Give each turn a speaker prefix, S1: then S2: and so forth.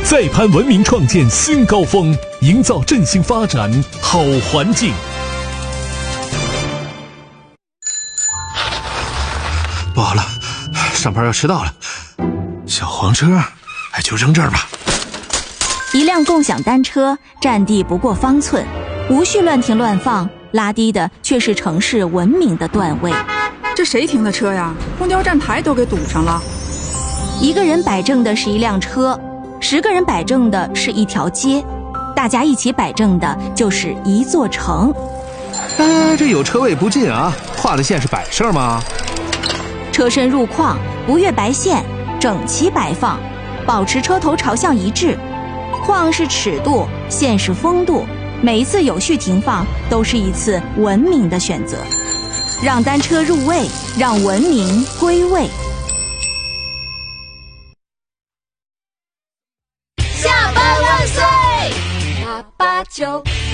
S1: 再攀文明创建新高峰，营造振兴发展好环境。
S2: 不好了，上班要迟到了，小黄车就扔这儿吧。
S3: 一辆共享单车占地不过方寸，无序乱停乱放，拉低的却是城市文明的段位。
S4: 这谁停的车呀？公交站台都给堵上了。
S3: 一个人摆正的是一辆车，10个人摆正的是一条街，大家一起摆正的就是一座城。
S2: 这有车位不进啊，画的线是摆设吗？
S3: 车身入框，不越白线，整齐摆放，保持车头朝向一致。框是尺度，线是风度，每一次有序停放都是一次文明的选择。让单车入位，让文明归位。
S5: 下班万岁！889